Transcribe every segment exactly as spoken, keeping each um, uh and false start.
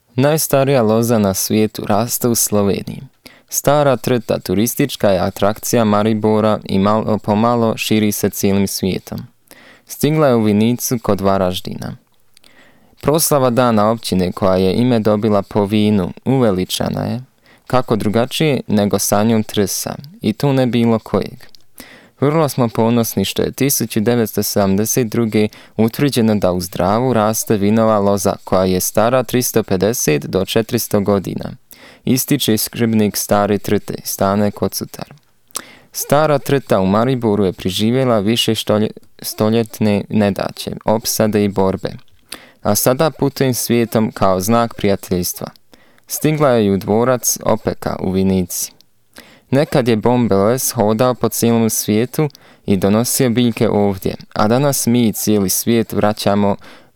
Najstarija loza na svijetu raste u Sloveniji. Stara trta turistička je atrakcija Maribora i malo pomalo širi se cijelim svijetom. Stigla je u Vinicu kod Varaždina. Proslava dana općine koja je ime dobila po vinu uveličana je, kako drugačije nego sa njom trsa, i tu ne bilo kojeg. Vrlo smo ponosni što je tisuću devetsto sedamdeset druge utvrđeno da u Zdravu raste vinova loza koja je stara tristo pedeset do četiristo godina. Ističe skrbnik stare trte, Stane Kocutar. Stara trta u Mariboru je preživjela više štolje, stoljetne nedaće, opsade i borbe. A sada putujem svijetom kao znak prijateljstva. Stigla je i u dvorac Opeka u Vinici. Nekad je Bombeles hodao po cijelom svijetu i donosio biljke ovdje, a danas mi i cijeli svijet vraćamo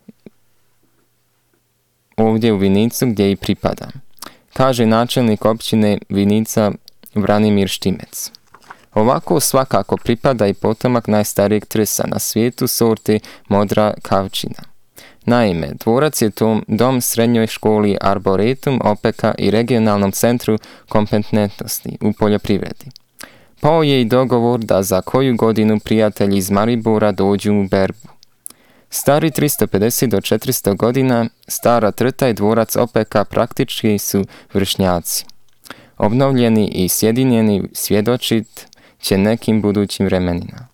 ovdje u Vinicu gdje i pripada, kaže načelnik općine Vinica Branimir Štimec. Ovako svakako pripada i potomak najstarijeg trsa na svijetu sorte Modra Kavčina. Naime, dvorac je tom dom srednjoj školi Arboretum Opeka i regionalnom centru kompetentnosti u poljoprivredi. Pao je i dogovor da za koju godinu prijatelji iz Maribora dođu u berbu. Stari tristo pedeset do četiristo godina, stara trta i dvorac Opeka praktički su vršnjaci. Obnovljeni i sjedinjeni svjedočit će nekim budućim vremenima.